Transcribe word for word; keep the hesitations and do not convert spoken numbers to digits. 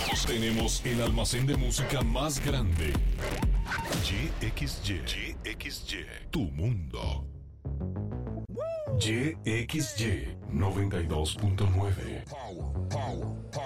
Tenemos el almacén de música más grande. Y X Y. Y X Y. Tu mundo. Y X Y noventa y dos punto nueve. Power, power, power.